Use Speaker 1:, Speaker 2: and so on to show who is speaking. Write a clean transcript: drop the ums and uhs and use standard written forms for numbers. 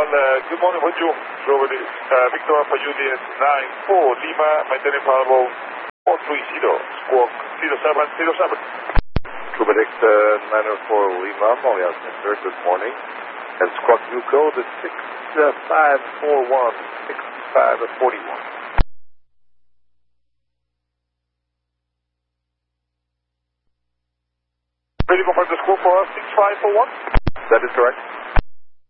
Speaker 1: Good morning, bonjour. Over this, Victor Alpha Juliet 94 Lima, maintaining parallel 430, squawk 0707.
Speaker 2: Kubernex 904 Lima, Montreal Center, good morning. And squawk new code is 6541, 6541.
Speaker 1: Ready to confirm the squawk for 6541?
Speaker 2: That is correct.